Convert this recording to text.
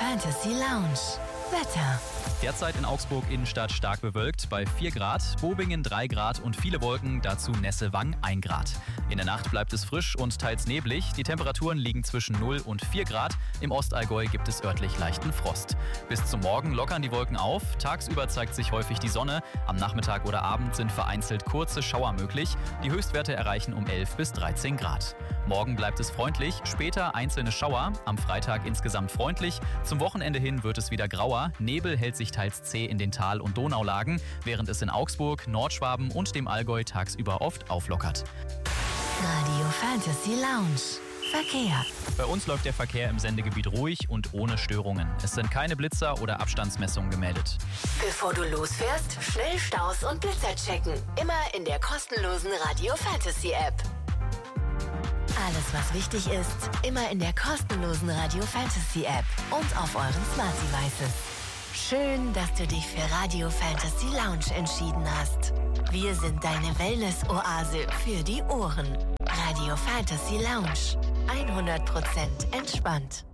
Fantasy Lounge. Wetter. Derzeit in Augsburg Innenstadt stark bewölkt bei 4 Grad, Bobingen 3 Grad und viele Wolken, dazu Nessewang 1 Grad. In der Nacht bleibt es frisch und teils neblig. Die Temperaturen liegen zwischen 0 und 4 Grad. Im Ostallgäu gibt es örtlich leichten Frost. Bis zum Morgen lockern die Wolken auf. Tagsüber zeigt sich häufig die Sonne. Am Nachmittag oder Abend sind vereinzelt kurze Schauer möglich. Die Höchstwerte erreichen um 11 bis 13 Grad. Morgen bleibt es freundlich, später einzelne Schauer. Am Freitag insgesamt freundlich. Zum Wochenende hin wird es wieder grauer. Nebel hält sich teils zäh in den Tal- und Donaulagen, während es in Augsburg, Nordschwaben und dem Allgäu tagsüber oft auflockert. Radio Fantasy Lounge. Verkehr. Bei uns läuft der Verkehr im Sendegebiet ruhig und ohne Störungen. Es sind keine Blitzer oder Abstandsmessungen gemeldet. Bevor du losfährst, schnell Staus und Blitzer checken. Immer in der kostenlosen Radio Fantasy App. Alles, was wichtig ist, immer in der kostenlosen Radio Fantasy App und auf euren Smart Devices. Schön, dass du dich für Radio Fantasy Lounge entschieden hast. Wir sind deine Wellness-Oase für die Ohren. Radio Fantasy Lounge. 100% entspannt.